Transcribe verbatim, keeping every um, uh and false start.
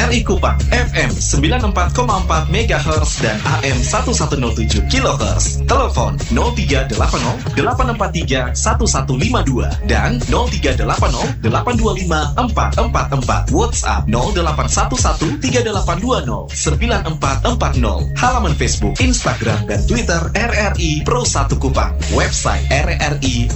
R I Kupang F M sembilan puluh empat koma empat megahertz dan A M seribu seratus tujuh kilohertz. Telepon nol tiga delapan nol delapan empat tiga satu satu lima dua dan nol tiga delapan nol delapan dua lima empat empat empat. WhatsApp nol delapan satu satu tiga delapan dua nol sembilan empat empat nol. Halaman Facebook, Instagram, dan Twitter R R I Pro satu Kupang. Website r r i